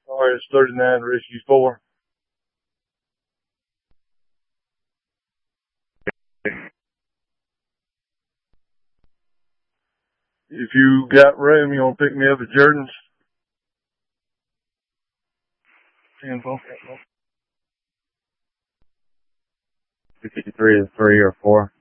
Alright, it's 39 Rescue 4. If you got room, you want to pick me up at Jordan's? 10-4. 53 is 3 or 4.